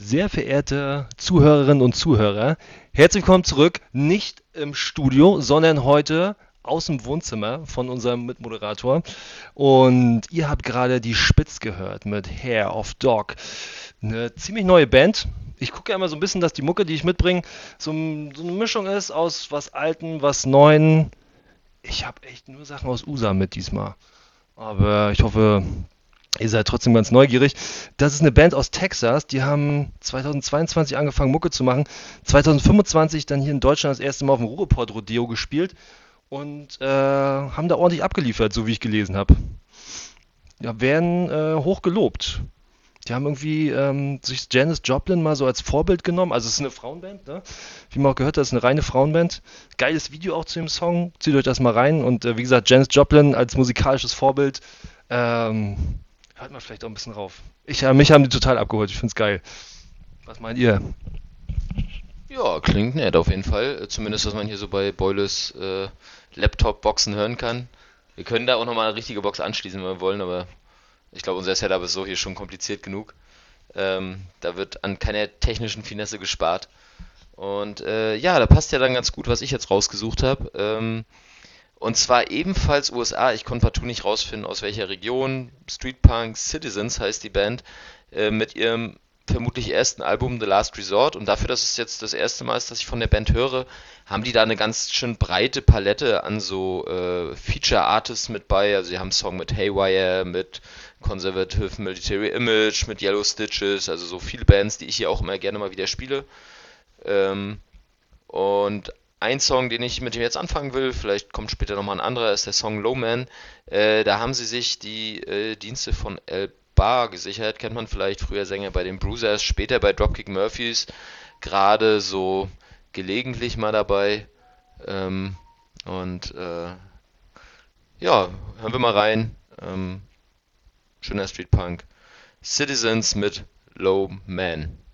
Sehr verehrte Zuhörerinnen und Zuhörer, herzlich willkommen zurück, nicht im Studio, sondern heute aus dem Wohnzimmer von unserem Mitmoderator. Und ihr habt gerade die Spitz gehört mit Hair of Dog. Eine ziemlich neue Band. Ich gucke ja immer so ein bisschen, dass die Mucke, die ich mitbringe, so eine Mischung ist aus was Alten, was Neuen. Ich habe echt nur Sachen aus USA mit diesmal. Aber ich hoffe, ihr seid trotzdem ganz neugierig. Das ist eine Band aus Texas, die haben 2022 angefangen Mucke zu machen, 2025 dann hier in Deutschland das erste Mal auf dem Ruhrpott-Rodeo gespielt und haben da ordentlich abgeliefert, so wie ich gelesen habe. Ja, werden hoch gelobt. Die haben irgendwie sich Janis Joplin mal so als Vorbild genommen. Also es ist eine Frauenband, ne? Wie man auch gehört hat, ist eine reine Frauenband. Geiles Video auch zu dem Song. Zieht euch das mal rein. Und wie gesagt, Janis Joplin als musikalisches Vorbild. Ähm, hört man vielleicht auch ein bisschen rauf. Mich haben die total abgeholt. Ich find's geil. Was meint ihr? Ja, klingt nett auf jeden Fall. Zumindest, was man hier so bei Boiles Laptop-Boxen hören kann. Wir können da auch nochmal eine richtige Box anschließen, wenn wir wollen, aber ich glaube, unser Setup ist so hier schon kompliziert genug. Da wird an keiner technischen Finesse gespart. Und ja, da passt ja dann ganz gut, was ich jetzt rausgesucht habe. Und zwar ebenfalls USA. Ich konnte partout nicht rausfinden, aus welcher Region. Street Punk Citizens heißt die Band. Mit ihrem vermutlich ersten Album The Last Resort. Und dafür, dass es jetzt das erste Mal ist, dass ich von der Band höre, haben die da eine ganz schön breite Palette an so Feature Artists mit bei. Also sie haben einen Song mit Haywire, mit Conservative Military Image, mit Yellow Stitches. Also so viele Bands, die ich hier auch immer gerne mal wieder spiele. Ähm, und ein Song, mit dem ich jetzt anfangen will, vielleicht kommt später nochmal ein anderer, ist der Song Low Man. Da haben sie sich die Dienste von El Bar gesichert. Kennt man vielleicht, früher Sänger bei den Bruisers, später bei Dropkick Murphys, gerade so gelegentlich mal dabei. Ähm, und ja, hören wir mal rein. Schöner Street Punk. Citizens mit Low Man.